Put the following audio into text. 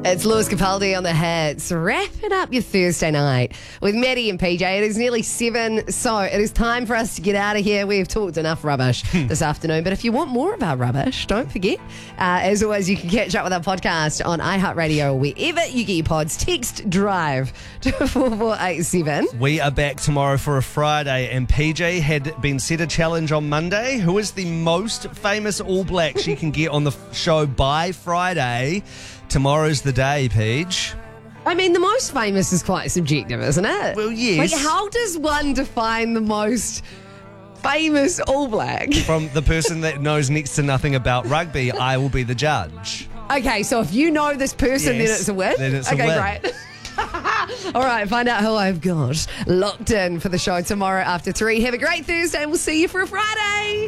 It's Lewis Capaldi on the hits, wrapping up your Thursday night with Maddie and PJ. It is nearly 7, so it is time for us to get out of here. We've talked enough rubbish this afternoon, but if you want more of our rubbish, don't forget, as always, you can catch up with our podcast on iHeartRadio or wherever you get your pods. Text DRIVE to 4487. We are back tomorrow for a Friday, and PJ had been set a challenge on Monday. Who is the most famous All Black she can get on the show by Friday? Tomorrow's the day, Paige. I mean, the most famous is quite subjective, isn't it? Well, yes. Like, how does one define the most famous All Black? From the person that knows next to nothing about rugby, I will be the judge. Okay, so if you know this person, Yes, then it's a win? then it's a okay, win. great. All right, find out who I've got locked in for the show tomorrow after 3. Have a great Thursday and we'll see you for a Friday.